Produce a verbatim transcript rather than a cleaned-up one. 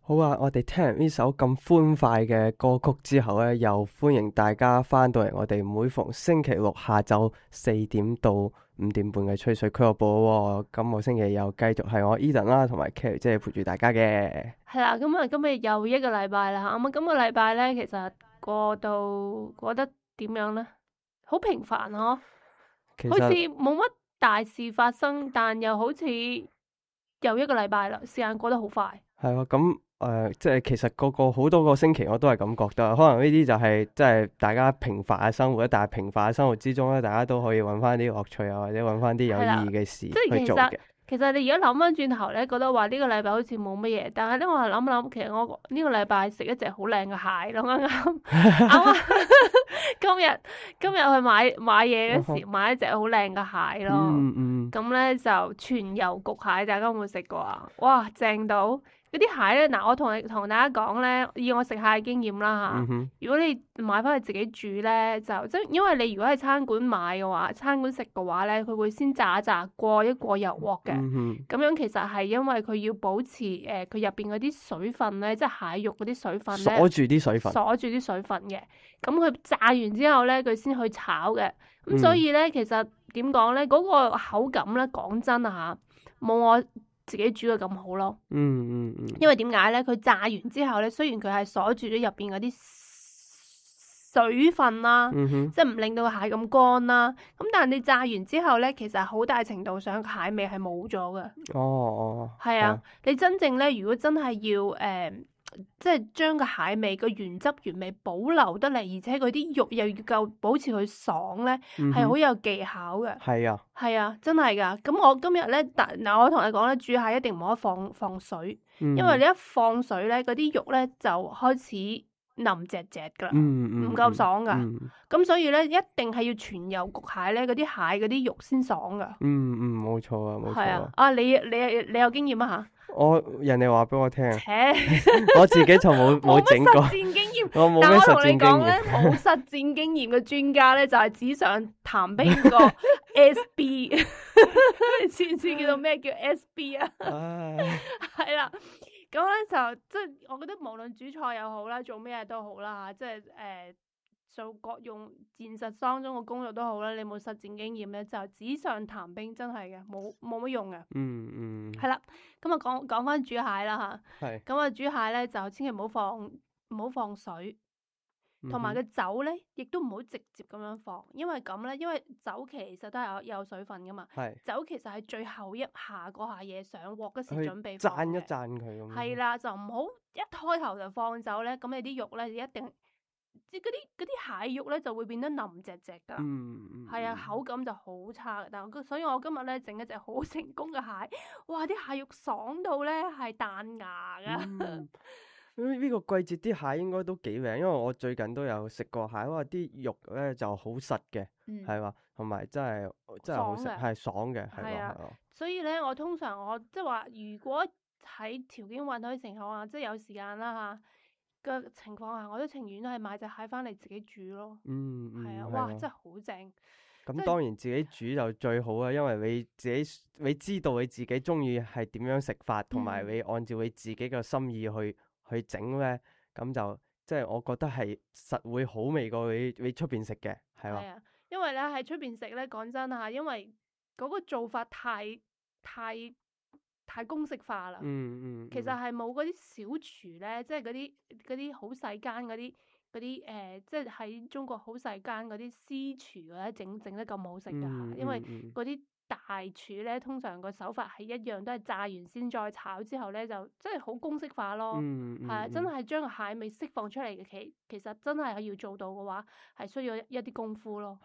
好啊！我哋聽完呢首咁歡快嘅歌曲之後咧，又歡迎大家翻到嚟我哋每逢星期六下晝四點到五點半嘅吹水俱樂部喎。今個星期又繼續係我 Eden 啦，同埋 Kelly 姐陪住大家嘅。 係啦，咁啊，今日又一個禮拜啦。咁啊，今個禮拜咧，其實過到過得點樣咧？好平凡嗬， 其好似實冇乜大事發生，但又好似又一個禮拜啦，時間過得好快。 係啊，咁。誒、呃，即係其實個個好多個星期我都係咁覺得，可能呢啲就係即係大家平凡嘅生活，但係平凡嘅生活之中咧，大家都可以揾翻啲樂趣啊，或者揾翻啲有意義嘅事去做嘅。 其實你而家諗翻轉頭咧，覺得話呢個禮拜好似冇乜嘢，但係咧我係諗一諗，其實我呢個禮拜食一隻好靚嘅蟹咯，啱啱啱啱今日今日去買買嘢嗰時買一隻好靚嘅蟹咯， 嗯嗯， 咁咧就全油焗蟹，大家有冇食過啊？哇，正到！嗰啲蟹咧，嗱我同你同大家講咧，以我食蟹嘅經驗啦嚇， 嗯哼， 如果你買翻去自己煮咧，就即係因為你如果喺餐館買嘅話，餐館食嘅話咧，佢會先炸一炸過一過油鑊嘅，咁、 嗯哼， 樣其實係因為佢要保持誒佢入邊嗰啲水分咧，即係蟹肉嗰啲水分咧， 鎖住啲水分， 鎖住啲水分嘅，咁佢炸完之後咧，佢先去炒嘅，咁所以咧、嗯、其實點講咧，嗰、嗰個口感咧，講真啊嚇，冇我自己煮嘅咁好咯， 嗯嗯嗯， 因為點解咧？佢炸完之後咧，雖然佢係鎖住咗入邊嗰啲水分啦， 嗯哼， 即係唔令到個蟹咁乾啦。咁但係你炸完之後咧，其實好大程度上蟹味係冇咗嘅。 哦哦， 係啊，你真正咧，如果真係要誒、呃，即係將個蟹味個原汁原味保留得嚟，而且佢啲肉又要夠保持佢爽咧，係好、嗯、有技巧嘅。係啊， 係啊，真係噶。咁我今日咧，嗱我同你講咧，煮蟹一定唔可以放放水，嗯、因為你一放水咧，嗰啲肉咧就開始腍隻隻噶啦，唔、嗯、夠、嗯、爽噶。咁、嗯嗯、所以咧，一定係要全油焗蟹咧，嗰啲蟹嗰啲肉先爽噶。 嗯嗯，冇錯啊，冇錯啊。 啊，你你你有經驗啊吓？ 我人哋話俾我聽，我自己就冇冇整過。 冇乜實戰經驗， 我冇咩實戰經驗。 但我同你講咧，冇實戰經驗嘅專家咧，就係紙上談兵個 S B， 你知唔知叫做咩叫 S B 啊？係啦，咁咧就即係我覺得無論煮菜又好啦，做咩都好啦吓，即係誒。呃做各用現實當中嘅工作都好啦，你冇實戰經驗咧，就紙上談兵，真係嘅，冇冇乜用嘅。 嗯嗯。 係啦，咁啊講講翻煮蟹啦吓。係。咁啊煮蟹咧就千祈唔好放唔好放水，同埋個酒咧亦都唔好直接咁樣放，因為咁咧，因為酒其實都係有有水分噶嘛。係。酒其實係最後一下嗰下嘢上鑊嗰時準備放嘅。 蘸一蘸佢咁。係啦，就唔好一開頭就放酒咧，咁你啲肉咧就一定。即係嗰啲嗰啲蟹肉咧就會變得腍隻隻噶，係、嗯、啊，口感就好差。但係所以我今日咧整一隻好成功嘅蟹，哇！啲蟹肉爽到咧係彈牙噶。呢、 嗯呢個季節啲蟹應該都幾靚，因為我最近都有食過蟹，哇！啲肉咧就好實嘅，係嘛、嗯，同埋真係真係好食，係爽嘅，係啊。 所以咧，我通常我即係話，如果喺條件允許情況下，即係有時間啦吓。嘅情況下，我都情願係買隻蟹翻嚟自己煮咯。嗯，係、嗯、啊，哇，啊、真係好正。 咁當然自己煮就最好啦，因為你自己你知道你自己中意係點樣食法，同埋、嗯、你按照你自己嘅心意去去整咧，咁就即係、就是、我覺得係實會好味過你你出邊食嘅，係嘛？係啊， 因為咧喺出邊食咧，講真嚇，因為嗰個做法太太。太公式化啦、嗯，嗯嗯，其實係冇嗰啲小廚咧，即係嗰啲嗰啲好細間嗰啲嗰啲誒，即係喺中國好細間嗰啲私廚咧，整整得咁好食噶嚇，嗯嗯、因為嗰啲大廚咧，通常個手法係一樣，都係炸完先再炒之後咧，就真係好公式化咯，係、嗯、啊，嗯、真係將個蟹味釋放出嚟嘅，其其實真係要做到嘅話，係需要一啲功夫咯。